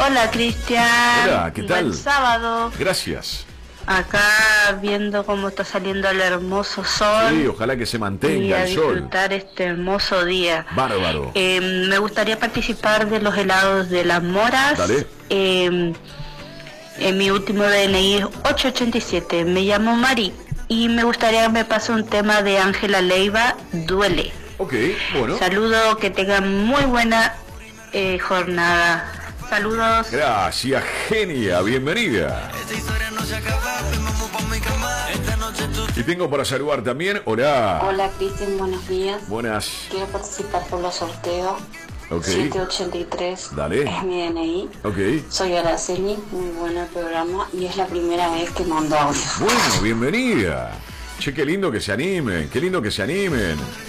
Hola, Cristian. Hola, ¿qué tal? Buen sábado. Gracias. Acá viendo cómo está saliendo el hermoso sol. Sí, ojalá que se Y mantenga a el sol. disfrutar este hermoso día. Bárbaro. Me gustaría participar de los helados de las moras. Dale. Mi último DNI es 887. Me llamo Mari y me gustaría que me pase un tema de Ángela Leiva, Duele. Ok, bueno. Saludo, que tengan muy buena jornada. Saludos. Gracias, genia, bienvenida. Y tengo para saludar también, hola. Hola Cristian, buenos días. Buenas. Quiero participar por los sorteos. Ok. 783 Dale. es mi DNI. Ok. Soy Araceli, muy bueno el programa y es la primera vez que mando audio. Bueno, bienvenida. Che, qué lindo que se animen, qué lindo que se animen.